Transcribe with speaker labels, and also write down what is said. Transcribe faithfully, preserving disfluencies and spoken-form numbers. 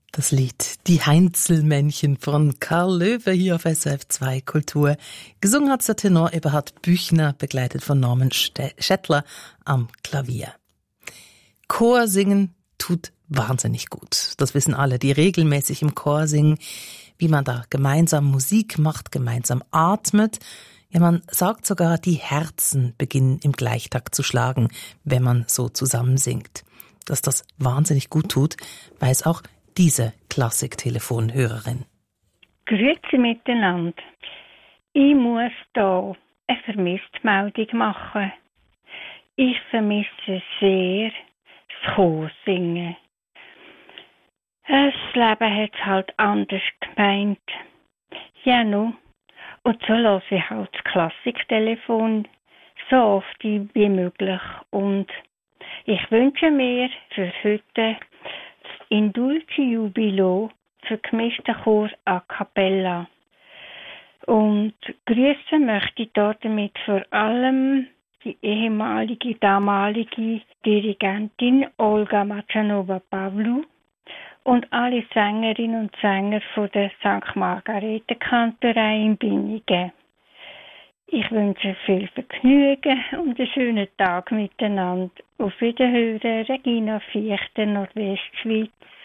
Speaker 1: Das Lied Die Heinzelmännchen von Karl Löwe hier auf S R F zwei Kultur. Gesungen hat der Tenor Eberhard Büchner, begleitet von Norman Schettler am Klavier. Chor singen tut wahnsinnig gut. Das wissen alle, die regelmäßig im Chor singen, wie man da gemeinsam Musik macht, gemeinsam atmet. Ja, man sagt sogar, die Herzen beginnen im Gleichtakt zu schlagen, wenn man so zusammen singt. Dass das wahnsinnig gut tut, weiß auch diese Klassik-Telefonhörerin.
Speaker 2: Grüezi miteinander. Ich muss da eine Vermisstmeldung machen. Ich vermisse sehr das Chorsingen. Das Leben hat es halt anders gemeint. Ja, nun. Und so höre ich halt das Klassiktelefon so oft wie möglich. Und ich wünsche mir für heute in Dulce Jubilo für gemischten Chor a cappella. Und grüßen möchte ich damit vor allem die ehemalige, damalige Dirigentin Olga Matschanova-Pavlu und alle Sängerinnen und Sänger von der Sankt Margareten-Kantorei in Binnigen. Ich wünsche viel Vergnügen und einen schönen Tag miteinander. Auf Wiederhören, Regina Fichter, Nordwestschweiz.